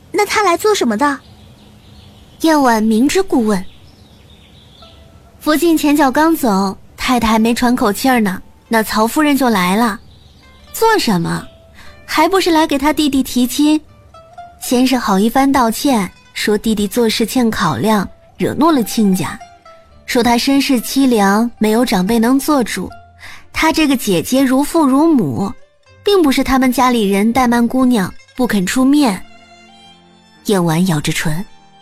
那他来做什么的？ 夜晚明知故问。福晋前脚刚走，太太还没喘口气儿呢，那曹夫人就来了。做什么？还不是来给他弟弟提亲。先是好一番道歉，说弟弟做事欠考量，惹怒了亲家，说他身世凄凉，没有长辈能做主，他这个姐姐如父如母，并不是他们家里人怠慢姑娘不肯出面。燕婉咬着唇，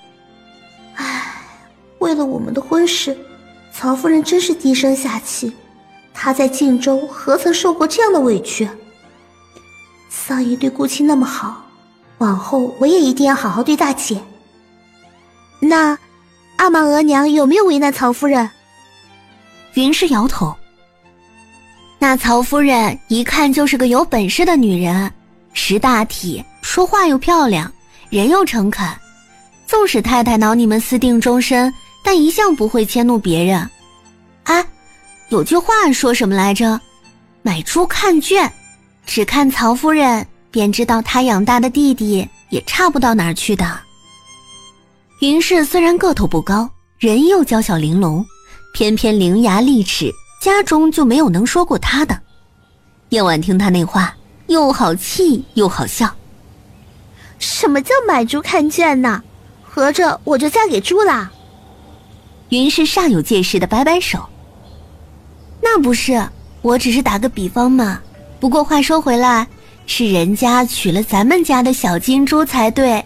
为了我们的婚事，曹夫人真是低声下气，她在晋州何曾受过这样的委屈？桑姨对顾青那么好，往后我也一定要好好对大姐。那阿玛额娘有没有为难曹夫人？ 云氏摇头。那曹夫人一看就是个有本事的女人，识大体，说话又漂亮，人又诚恳，纵使太太恼你们私定终身，但一向不会迁怒别人。有句话说什么来着？买猪看圈，只看曹夫人便知道她养大的弟弟也差不到哪儿去的。云氏虽然个头不高，人又娇小玲珑，偏偏伶牙俐齿，家中就没有能说过她的。夜晚听她那话，又好气又好笑。 什么叫买猪看圈呢？合着我就嫁给猪啦？ 云氏煞有介事地摆摆手。那不是，我只是打个比方嘛。不过话说回来，是人家娶了咱们家的小金猪才对。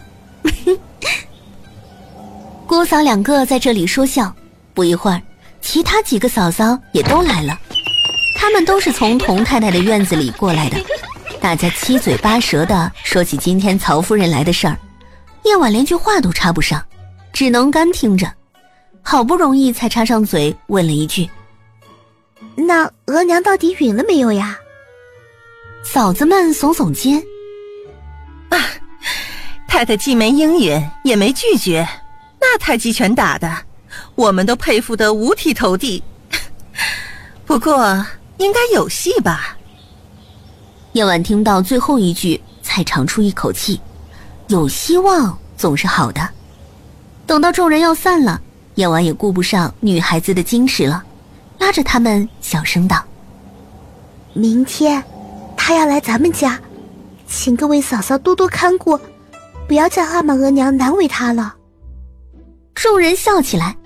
姑嫂两个在这里说笑，不一会儿，其他几个嫂嫂也都来了。他们都是从童太太的院子里过来的，大家七嘴八舌地说起今天曹夫人来的事儿。夜晚连句话都插不上，只能干听着，好不容易才插上嘴问了一句： 那额娘到底允了没有呀？ 嫂子们耸耸肩。 太太既没应允也没拒绝，那太极拳打的我们都佩服得五体投地。不过应该有戏吧。 夜晚听到最后一句才长出一口气，有希望总是好的。等到众人要散了，夜晚也顾不上女孩子的矜持了，拉着他们小声道： 明天她要来咱们家，请各位嫂嫂多多看顾，不要叫阿玛额娘难为她了。 众人笑起来。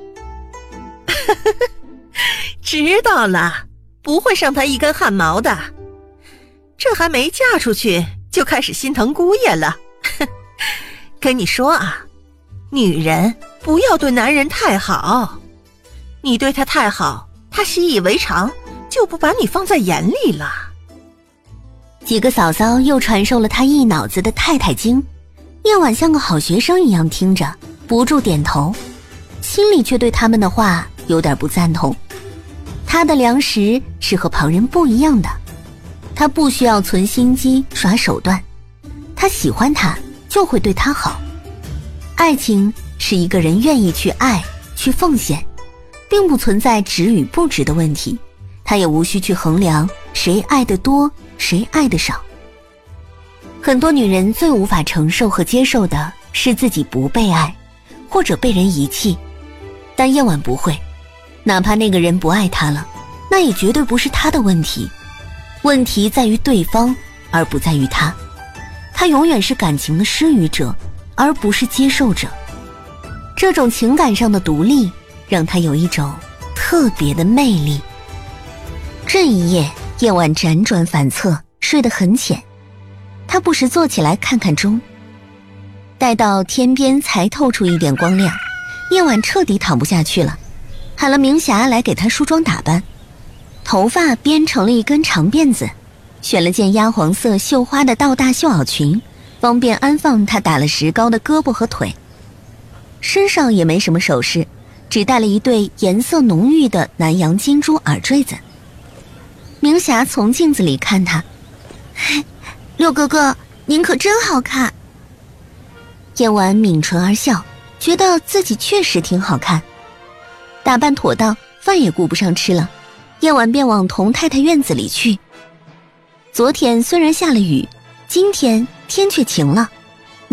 知道了，不会伤她一根汗毛的。这还没嫁出去就开始心疼姑爷了。跟你说啊，女人不要对男人太好，你对他太好，他习以为常，就不把你放在眼里了。 几个嫂嫂又传授了他一脑子的太太经，夜晚像个好学生一样听着，不住点头，心里却对他们的话有点不赞同。他的良识是和旁人不一样的，他不需要存心机耍手段，他喜欢他就会对他好。爱情是一个人愿意去爱去奉献，并不存在值与不值的问题，他也无需去衡量谁爱得多谁爱得少。很多女人最无法承受和接受的是自己不被爱，或者被人遗弃，但夜晚不会，哪怕那个人不爱她了，那也绝对不是她的问题，问题在于对方，而不在于她。她永远是感情的施予者，而不是接受者。这种情感上的独立，让她有一种特别的魅力。这一夜，夜晚辗转反侧，睡得很浅。她不时坐起来看看钟，待到天边才透出一点光亮，夜晚彻底躺不下去了，喊了明霞来给她梳妆打扮，头发编成了一根长辫子，选了件鸭黄色绣花的倒大绣袄裙，方便安放她打了石膏的胳膊和腿。身上也没什么首饰，只戴了一对颜色浓郁的南洋金珠耳坠子。明霞从镜子里看她，六哥哥，您可真好看。夜晚抿唇而笑，觉得自己确实挺好看。打扮妥当，饭也顾不上吃了，夜晚便往童太太院子里去。昨天虽然下了雨，今天天却晴了。